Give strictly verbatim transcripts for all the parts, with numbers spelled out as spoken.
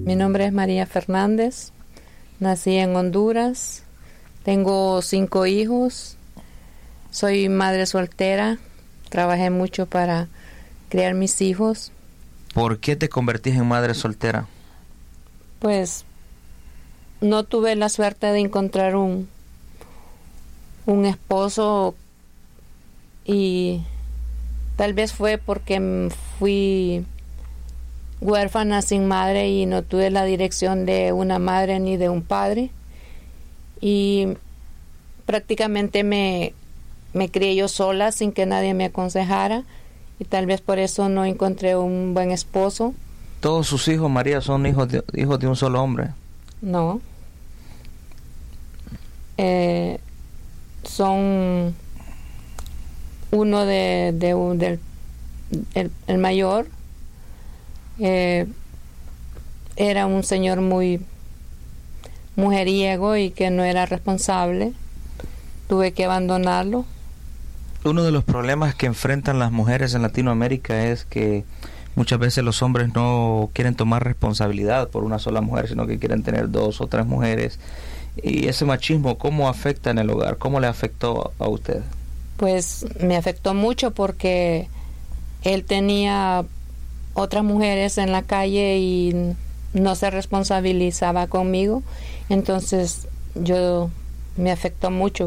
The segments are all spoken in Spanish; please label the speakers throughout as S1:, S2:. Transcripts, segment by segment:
S1: Mi nombre es María Fernández, nací en Honduras, tengo cinco hijos, soy madre soltera, trabajé mucho para criar mis hijos.
S2: ¿Por qué te convertís en madre soltera?
S1: Pues no tuve la suerte de encontrar un, un esposo y tal vez fue porque fui huérfana sin madre y no tuve la dirección de una madre ni de un padre y prácticamente me, me crié yo sola sin que nadie me aconsejara y tal vez por eso no encontré un buen esposo.
S2: ¿Todos sus hijos, María, son hijos de, hijos de un solo hombre?
S1: No. Eh, son uno de, de un del el, el mayor eh, era un señor muy mujeriego y que no era responsable. Tuve que abandonarlo.
S2: Uno de los problemas que enfrentan las mujeres en Latinoamérica es que muchas veces los hombres no quieren tomar responsabilidad por una sola mujer, sino que quieren tener dos o tres mujeres. Y ese machismo, ¿cómo afecta en el hogar? ¿Cómo le afectó a usted?
S1: Pues me afectó mucho porque él tenía otras mujeres en la calle y no se responsabilizaba conmigo. Entonces yo me afectó mucho.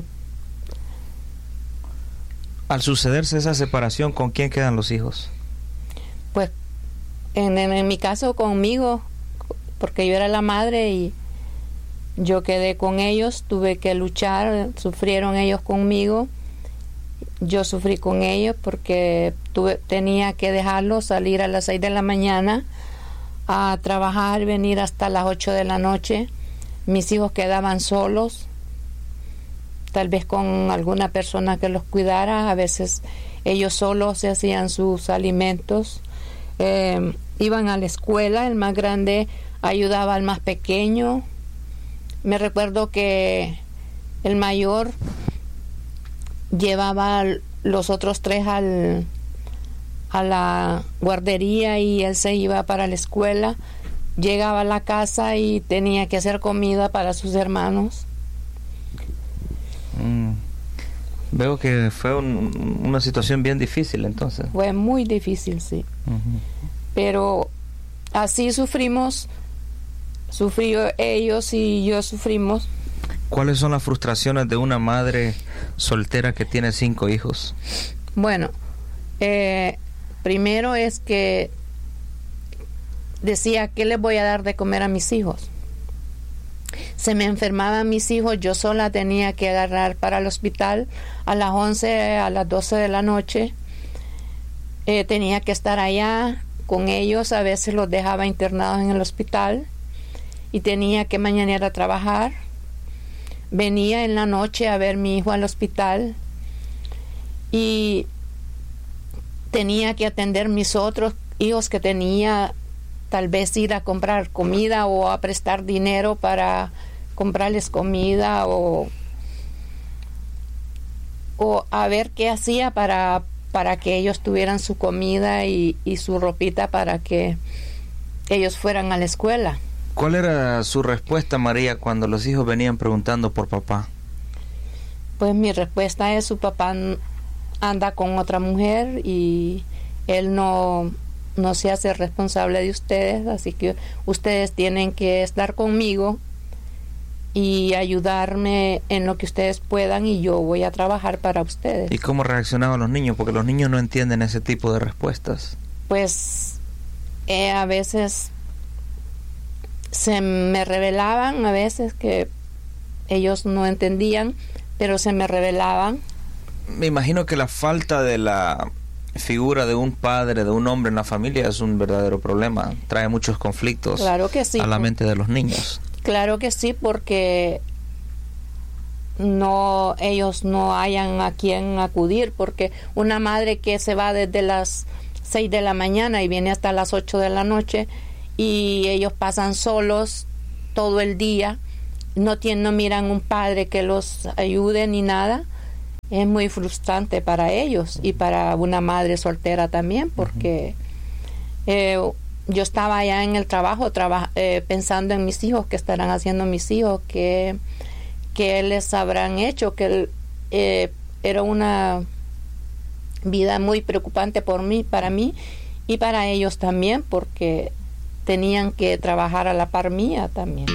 S2: Al sucederse esa separación, ¿con quién quedan los hijos?
S1: Pues en, en, en mi caso conmigo, porque yo era la madre y yo quedé con ellos, tuve que luchar, sufrieron ellos conmigo, yo sufrí con ellos porque tuve, tenía que dejarlos salir a las seis de la mañana a trabajar, venir hasta las ocho de la noche. Mis hijos quedaban solos, tal vez con alguna persona que los cuidara, a veces ellos solos se hacían sus alimentos, eh, iban a la escuela, el más grande ayudaba al más pequeño. Me recuerdo que el mayor llevaba los otros tres al, a la guardería y él se iba para la escuela. Llegaba a la casa y tenía que hacer comida para sus hermanos.
S2: Mm. Veo que fue un, una situación bien difícil entonces.
S1: Fue muy difícil, sí.
S2: Uh-huh.
S1: Pero así sufrimos, sufrió ellos y yo sufrimos.
S2: ¿Cuáles son las frustraciones de una madre soltera que tiene cinco hijos?
S1: Bueno, eh, primero es que decía, ¿qué les voy a dar de comer a mis hijos? Se me enfermaban mis hijos, yo sola tenía que agarrar para el hospital a las once, a las doce de la noche. Eh, tenía que estar allá con ellos, a veces los dejaba internados en el hospital y tenía que mañana a trabajar. Venía en la noche a ver a mi hijo al hospital y tenía que atender mis otros hijos que tenía, tal vez ir a comprar comida o a prestar dinero para comprarles comida o, o a ver qué hacía para, para que ellos tuvieran su comida y, y su ropita para que ellos fueran a la escuela.
S2: ¿Cuál era su respuesta, María, cuando los hijos venían preguntando por papá?
S1: Pues mi respuesta es, su papá anda con otra mujer y él no, no se hace responsable de ustedes, así que ustedes tienen que estar conmigo y ayudarme en lo que ustedes puedan y yo voy a trabajar para ustedes.
S2: ¿Y cómo reaccionaban los niños? Porque los niños no entienden ese tipo de respuestas.
S1: Pues eh, a veces se me revelaban, a veces que ellos no entendían, pero se me revelaban.
S2: Me imagino que la falta de la figura de un padre, de un hombre en la familia es un verdadero problema. Trae muchos conflictos,
S1: claro que sí,
S2: a la mente de los niños.
S1: Claro que sí, porque no, ellos no hayan a quien acudir, porque una madre que se va desde las seis de la mañana y viene hasta las ocho de la noche y ellos pasan solos todo el día, no tienen, no miran un padre que los ayude ni nada, es muy frustrante para ellos y para una madre soltera también, porque eh, yo estaba allá en el trabajo traba, eh, pensando en mis hijos, qué estarán haciendo mis hijos, qué, qué les habrán hecho, que eh, era una vida muy preocupante por mí, para mí y para ellos también, porque tenían que trabajar a la par mía también.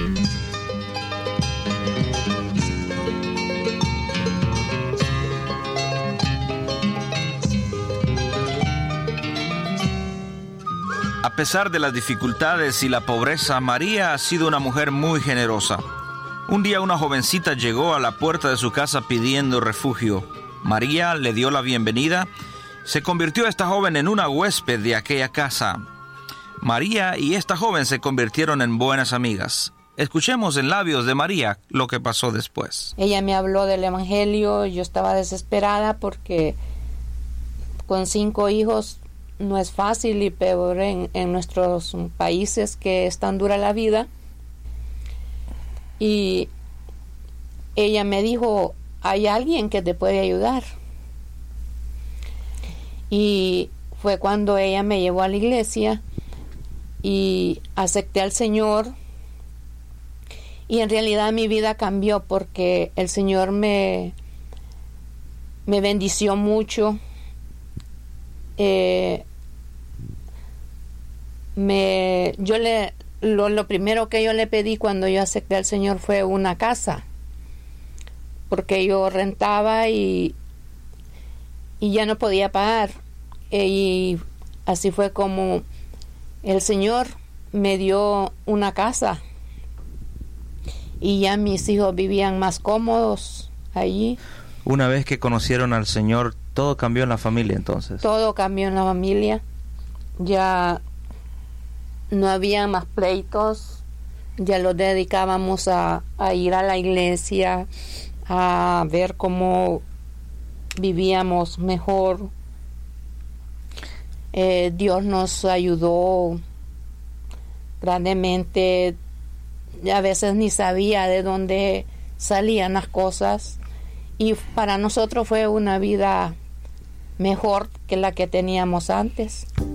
S3: A pesar de las dificultades y la pobreza, María ha sido una mujer muy generosa. Un día una jovencita llegó a la puerta de su casa pidiendo refugio. María le dio la bienvenida. Se convirtió esta joven en una huésped de aquella casa. María y esta joven se convirtieron en buenas amigas. Escuchemos en labios de María lo que pasó después.
S1: Ella me habló del evangelio. Yo estaba desesperada porque con cinco hijos no es fácil, y peor en, en nuestros países que es tan dura la vida. Y ella me dijo, hay alguien que te puede ayudar. Y fue cuando ella me llevó a la iglesia y acepté al Señor. Y en realidad mi vida cambió porque el Señor me, me bendició mucho. Eh, me, yo le, lo, lo primero que yo le pedí cuando yo acepté al Señor fue una casa, porque yo rentaba y, y ya no podía pagar. Y así fue como el Señor me dio una casa y ya mis hijos vivían más cómodos allí.
S2: Una vez que conocieron al Señor, todo cambió en la familia entonces.
S1: Todo cambió en la familia. Ya no había más pleitos. Ya los dedicábamos a, a ir a la iglesia, a ver cómo vivíamos mejor. Eh, Dios nos ayudó grandemente. A veces ni sabía de dónde salían las cosas. Y para nosotros fue una vida mejor que la que teníamos antes.